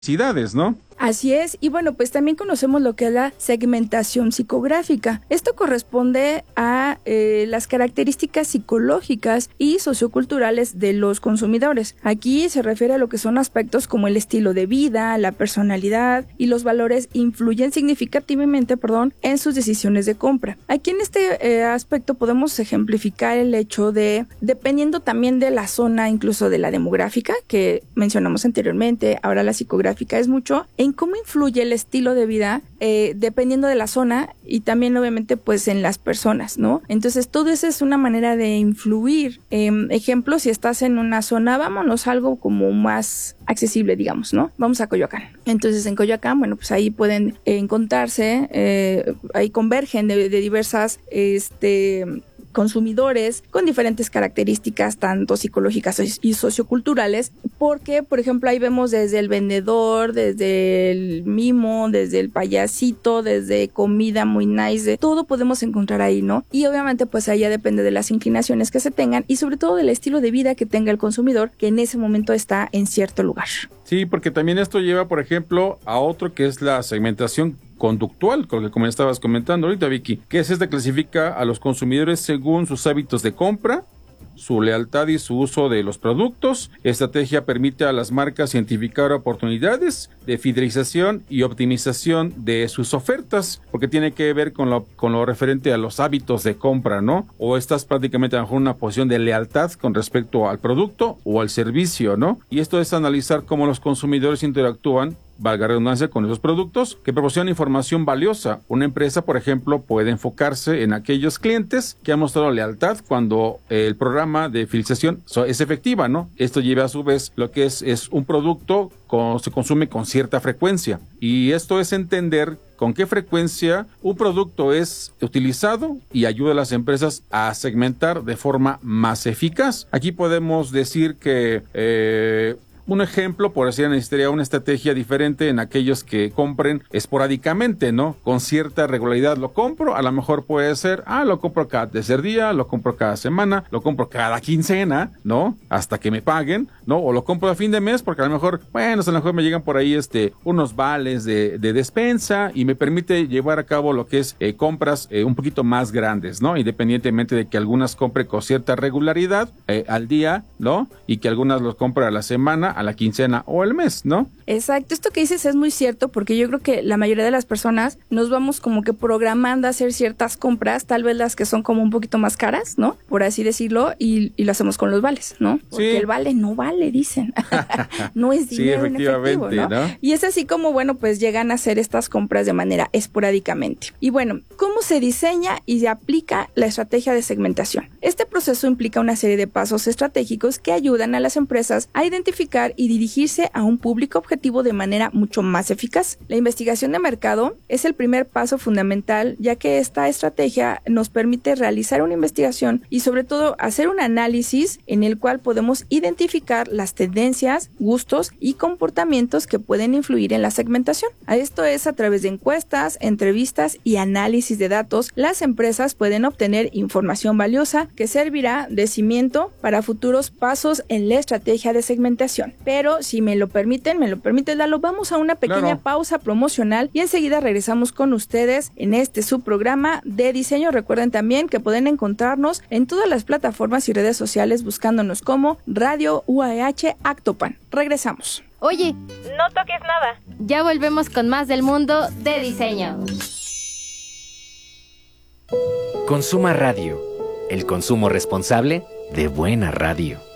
publicidades, ¿no? Así es, y bueno, pues también conocemos lo que es la segmentación psicográfica. Esto corresponde a las características psicológicas y socioculturales de los consumidores. Aquí se refiere a lo que son aspectos como el estilo de vida, la personalidad y los valores influyen significativamente, en sus decisiones de compra. Aquí en este aspecto podemos ejemplificar el hecho de, dependiendo también de la zona, incluso de la demográfica que mencionamos anteriormente, ahora la psicográfica es mucho, en cómo influye el estilo de vida dependiendo de la zona y también obviamente pues en las personas, ¿no? Entonces todo eso es una manera de influir. Ejemplo, si estás en una zona, vámonos a algo como más accesible, digamos, ¿no? Vamos a Coyoacán. Entonces en Coyoacán, bueno, pues ahí pueden encontrarse, ahí convergen de diversas consumidores con diferentes características tanto psicológicas y socioculturales, porque por ejemplo ahí vemos desde el vendedor, desde el mimo, desde el payasito, desde comida muy nice, de todo podemos encontrar ahí, ¿no? Y obviamente pues ahí ya depende de las inclinaciones que se tengan y sobre todo del estilo de vida que tenga el consumidor que en ese momento está en cierto lugar. Sí, porque también esto lleva, por ejemplo, a otro que es la segmentación conductual, con lo que como estabas comentando ahorita, Vicky, que es esta clasifica a los consumidores según sus hábitos de compra, su lealtad y su uso de los productos. Estrategia permite a las marcas identificar oportunidades de fidelización y optimización de sus ofertas, porque tiene que ver con lo referente a los hábitos de compra, ¿no? O estás prácticamente bajo una posición de lealtad con respecto al producto o al servicio, ¿no? Y esto es analizar cómo los consumidores interactúan, valga redundancia, con esos productos que proporcionan información valiosa. Una empresa, por ejemplo, puede enfocarse en aquellos clientes que han mostrado lealtad cuando el programa de fidelización es efectiva, ¿no? Esto lleva a su vez lo que es un producto se consume con cierta frecuencia. Y esto es entender con qué frecuencia un producto es utilizado y ayuda a las empresas a segmentar de forma más eficaz. Aquí podemos decir que un ejemplo, por decir, necesitaría una estrategia diferente en aquellos que compren esporádicamente, ¿no? Con cierta regularidad lo compro, a lo mejor puede ser, lo compro cada tercer día, lo compro cada semana, lo compro cada quincena, ¿no? Hasta que me paguen, ¿no? O lo compro a fin de mes porque a lo mejor, a lo mejor me llegan por ahí unos vales de despensa y me permite llevar a cabo lo que es compras un poquito más grandes, ¿no? Independientemente de que algunas compre con cierta regularidad al día, ¿no? Y que algunas los compre a la semana, a la quincena o el mes, ¿no? Exacto, esto que dices es muy cierto porque yo creo que la mayoría de las personas nos vamos como que programando a hacer ciertas compras, tal vez las que son como un poquito más caras, ¿no? Por así decirlo, y lo hacemos con los vales, ¿no? Porque el vale no vale, dicen. No es dinero en efectivo, ¿no? Y es así como, bueno, pues llegan a hacer estas compras de manera esporádicamente. Y bueno, ¿cómo se diseña y se aplica la estrategia de segmentación? Este proceso implica una serie de pasos estratégicos que ayudan a las empresas a identificar y dirigirse a un público objetivo de manera mucho más eficaz. La investigación de mercado es el primer paso fundamental, ya que esta estrategia nos permite realizar una investigación y sobre todo hacer un análisis en el cual podemos identificar las tendencias, gustos y comportamientos que pueden influir en la segmentación. A esto es a través de encuestas, entrevistas y análisis de datos, las empresas pueden obtener información valiosa que servirá de cimiento para futuros pasos en la estrategia de segmentación. Pero si me lo permiten, Lalo, vamos a una pequeña pausa promocional y enseguida regresamos con ustedes en este subprograma de diseño. Recuerden también que pueden encontrarnos en todas las plataformas y redes sociales buscándonos como Radio UAH Actopan. Regresamos. Oye, no toques nada. Ya volvemos con más del mundo de diseño. Consuma Radio, el consumo responsable de buena radio.